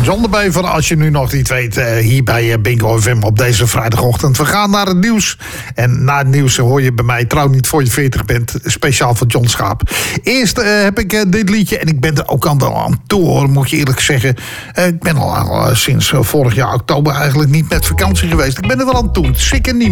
Zonderbever, als je nu nog niet weet, hier bij Bingo FM op deze vrijdagochtend. We gaan naar het nieuws. En na het nieuws hoor je bij mij Trouw niet voor je 40 bent. Speciaal voor John Schaap. Eerst heb ik dit liedje en ik ben er ook al aan toe, hoor, moet je eerlijk zeggen. Ik ben al sinds vorig jaar oktober eigenlijk niet met vakantie geweest. Ik ben er wel aan toe. Zeker niet.